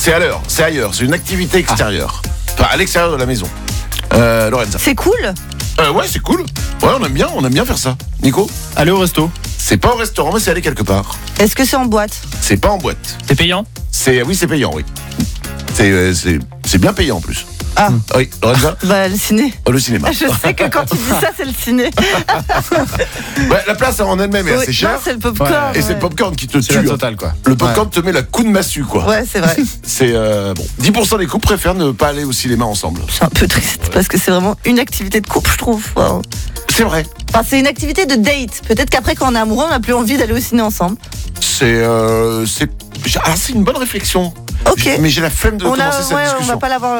c'est à l'heure, c'est ailleurs, c'est une activité extérieure. Enfin, à l'extérieur de la maison. Lorenza. C'est cool. Ouais, c'est cool. Ouais, on aime bien faire ça. Nico? Aller au resto. C'est pas au restaurant, mais c'est aller quelque part. Est-ce que c'est en boîte? C'est pas en boîte. C'est payant? Oui, c'est payant, oui. C'est bien payant en plus. Ah. Oui, Lorenza? Le ciné. Le cinéma. Je sais que quand tu dis ça, c'est le ciné. Ouais, la place en elle-même est assez chère. Non, c'est le popcorn. Ouais. Et c'est le popcorn qui te tue. C'est la totale, quoi. Le popcorn te met la coup de massue, quoi. Ouais, c'est vrai. C'est bon. 10% des couples préfèrent ne pas aller au cinéma ensemble. C'est un peu triste parce que c'est vraiment une activité de couple, je trouve. Wow. C'est vrai. Enfin, c'est une activité de date. Peut-être qu'après, quand on est amoureux, on n'a plus envie d'aller au ciné ensemble. C'est une bonne réflexion. Ok. Mais j'ai la flemme de commencer cette on discussion. va pas l'avoir.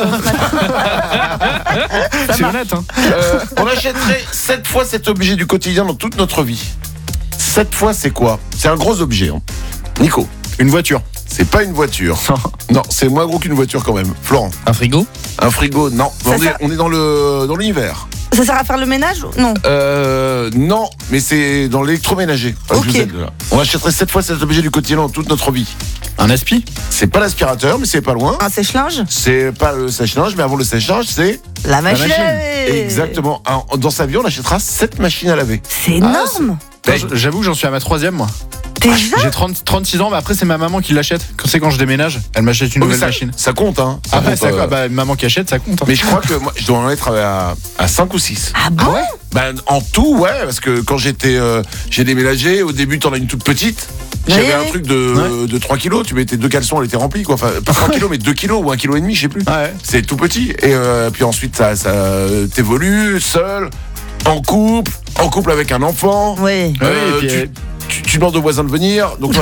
C'est honnête, hein. On achèterait 7 fois cet objet du quotidien dans toute notre vie. 7 fois, c'est quoi? C'est un gros objet. Hein. Nico? Une voiture. C'est pas une voiture. Non, c'est moins gros qu'une voiture quand même. Florent? Un frigo? Un frigo? Non. Ça On est dans l'univers. Ça sert à faire le ménage ou non? Non, mais c'est dans l'électroménager. Enfin, Ok. je vous aide, là. On achèterait 7 fois cet objet du quotidien dans toute notre vie. Un aspi? C'est pas l'aspirateur, mais c'est pas loin. Un sèche-linge? C'est pas le sèche-linge, mais avant le sèche-linge, c'est... La machine. machine. à laver. Exactement. Dans sa vie, on achètera 7 machines à laver. C'est énorme. J'avoue que j'en suis à ma 3e, moi. Déjà? J'ai 36 ans, mais après c'est ma maman qui l'achète. Quand je déménage, elle m'achète une Oh, mais nouvelle machine. Ça compte, hein. Ça Ah ouais, compte, ça quoi? Bah, maman qui achète, ça compte. Hein. Mais je crois que moi, je dois en être à 5 ou 6. Ah bon? En tout, ouais, parce que quand j'ai déménagé, au début, t'en as une toute petite. J'avais Ouais. un truc de 3 kilos, tu mettais 2 caleçons, elle était remplie, quoi. Enfin, pas 3 kilos, mais 2 kilos ou 1,5 kg, je sais plus. Ouais. C'est tout petit. Et puis ensuite, ça t'évolue, seul, en couple avec un enfant. Oui. Ouais, et puis, Tu demandes aux voisins de venir, donc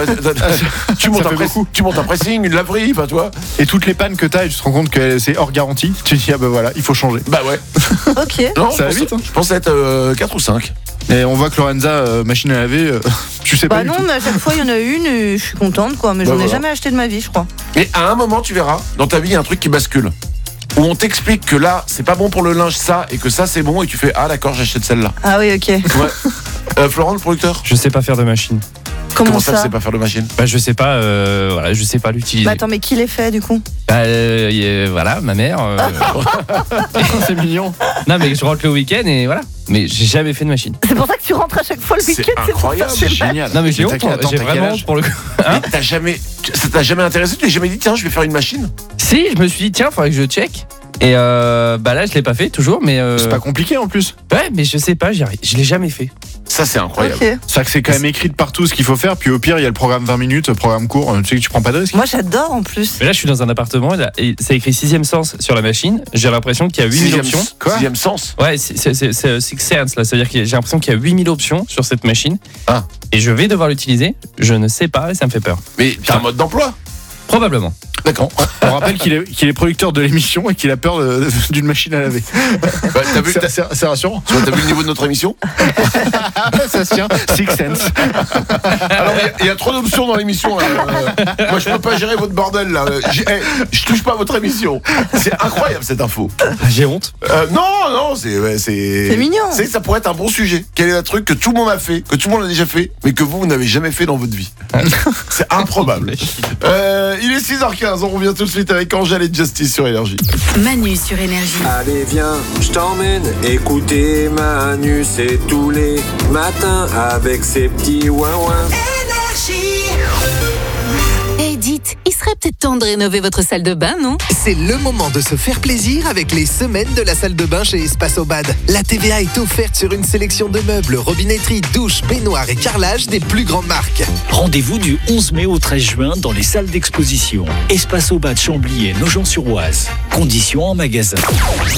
tu montes un pressing, une laverie, enfin toi. et toutes les pannes que t'as, et tu te rends compte que c'est hors garantie. Tu te dis, ah bah voilà, il faut changer. Bah ouais. Ok. Non, Ça va vite, hein. Je pensais être 4 ou 5. Et on voit que Lorenza, machine à laver, tu sais pas Bah du non, tout. mais à chaque fois, il y en a une et je suis contente, quoi. Mais Bah j'en ai voilà. jamais acheté de ma vie, je crois. Mais à un moment, tu verras, dans ta vie, il y a un truc qui bascule. Où on t'explique que là, c'est pas bon pour le linge, ça, et que ça, c'est bon, et tu fais, ah d'accord, j'achète celle-là. Ah oui, ok. Ouais. Florent, le producteur? Je sais pas faire de machine. Comment ça, ça? tu sais pas faire de machine? Bah je sais pas, je sais pas l'utiliser. Bah attends, mais qui les fait du coup? Voilà, ma mère. C'est mignon. Non mais je rentre le week-end et voilà. Mais j'ai jamais fait de machine. C'est pour ça que tu rentres à chaque fois le C'est week-end. incroyable, c'est pour ça que C'est génial. Non mais j'ai Mais honte, attends, j'ai t'as quel vraiment âge honte pour le coup. Hein? Mais ça t'a jamais intéressé? Tu t'es jamais dit, tiens, je vais faire une machine? Si, je me suis dit tiens, faudrait que je check. Et bah là je l'ai pas fait toujours, mais C'est pas compliqué en plus. ouais, mais je sais pas, je l'ai jamais fait. Ça, c'est incroyable. Ok. C'est que c'est quand même écrit de partout ce qu'il faut faire. Puis au pire, il y a le programme 20 minutes, programme court. Tu sais que tu prends pas de risque. Moi j'adore en plus. Mais là je suis dans un appartement et c'est écrit 6e sens sur la machine. J'ai l'impression qu'il y a 8000 options. Quoi? Sixième sens. Ouais, c'est Six Sense là, c'est-à-dire que j'ai l'impression qu'il y a 8000 options sur cette machine. Ah. Et je vais devoir l'utiliser, je ne sais pas et ça me fait peur. Mais t'as un mode d'emploi? Probablement. D'accord. On rappelle qu'il est producteur de l'émission et qu'il a peur d'une machine à laver. Bah, t'as vu, C'est rassurant. t'as vu le niveau de notre émission? Ça se tient. Six Sense. Alors, il y a trop d'options dans l'émission. Là. Moi, je peux pas gérer votre bordel là. Je touche pas à votre émission. C'est incroyable cette info. J'ai honte. Non, c'est mignon. Ça pourrait être un bon sujet. Quel est le truc que tout le monde a fait, que tout le monde a déjà fait, mais que vous n'avez jamais fait dans votre vie? C'est improbable. Il est 6h15, on revient tout de suite avec Angèle et Justice sur Énergie. Manu sur Énergie. Allez viens, je t'emmène écouter Manu, c'est tous les matins avec ses petits ouin-ouin. Et dites, il serait peut-être temps de rénover votre salle de bain, non? C'est le moment de se faire plaisir avec les semaines de la salle de bain chez Espace Bad. La TVA est offerte sur une sélection de meubles, robinetterie, douches, baignoires et carrelages des plus grandes marques. Rendez-vous du 11 mai au 13 juin dans les salles d'exposition. Espace Bad Chambly et Nogent-sur-Oise. Conditions en magasin.